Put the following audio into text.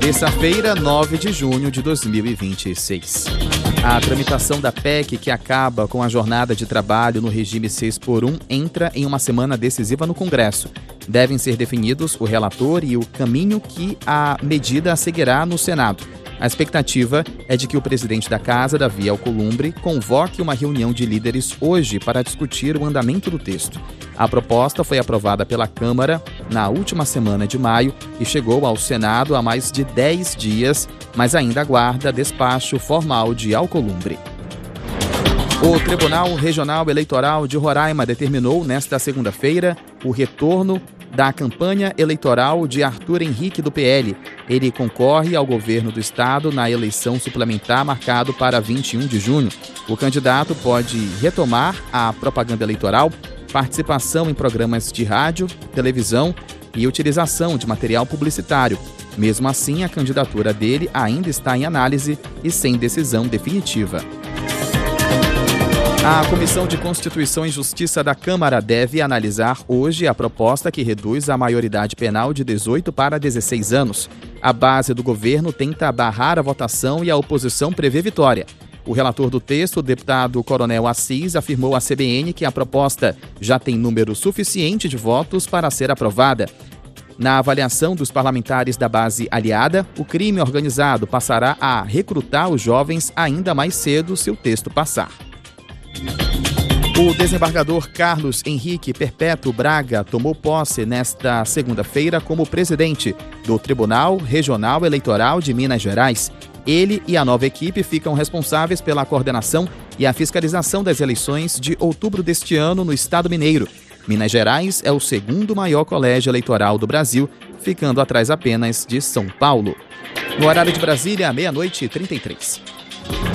Terça-feira, 9 de junho de 2026. A tramitação da PEC, que acaba com a jornada de trabalho no regime 6x1, entra em uma semana decisiva no Congresso. Devem ser definidos o relator e o caminho que a medida seguirá no Senado. A expectativa é de que o presidente da Casa, Davi Alcolumbre, convoque uma reunião de líderes hoje para discutir o andamento do texto. A proposta foi aprovada pela Câmara na última semana de maio e chegou ao Senado há mais de 10 dias, mas ainda aguarda despacho formal de Alcolumbre. O Tribunal Regional Eleitoral de Roraima determinou nesta segunda-feira o retorno da campanha eleitoral de Arthur Henrique do PL. Ele concorre ao governo do estado na eleição suplementar marcado para 21 de junho. O candidato pode retomar a propaganda eleitoral, participação em programas de rádio, televisão e utilização de material publicitário. Mesmo assim, a candidatura dele ainda está em análise e sem decisão definitiva. A Comissão de Constituição e Justiça da Câmara deve analisar hoje a proposta que reduz a maioridade penal de 18 para 16 anos. A base do governo tenta barrar a votação e a oposição prevê vitória. O relator do texto, o deputado Coronel Assis, afirmou à CBN que a proposta já tem número suficiente de votos para ser aprovada. Na avaliação dos parlamentares da base aliada, o crime organizado passará a recrutar os jovens ainda mais cedo se o texto passar. O desembargador Carlos Henrique Perpétuo Braga tomou posse nesta segunda-feira como presidente do Tribunal Regional Eleitoral de Minas Gerais. Ele e a nova equipe ficam responsáveis pela coordenação e a fiscalização das eleições de outubro deste ano no estado mineiro. Minas Gerais é o segundo maior colégio eleitoral do Brasil, ficando atrás apenas de São Paulo. No horário de Brasília, 00:33.